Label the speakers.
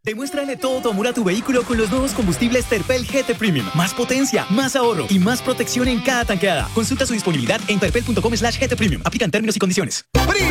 Speaker 1: Demuéstrale todo tu amor a tu vehículo con los nuevos combustibles Terpel GT Premium. Más potencia, más ahorro y más protección en cada tanqueada. Consulta su disponibilidad en terpel.com/GT Premium. Aplican términos y condiciones.